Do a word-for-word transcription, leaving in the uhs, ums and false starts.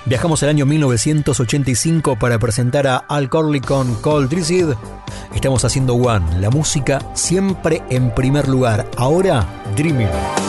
Viajamos al año mil novecientos ochenta y cinco para presentar a Al Corley con Cold Drizzle. Estamos haciendo One, la música siempre en primer lugar. Ahora, Dreaming.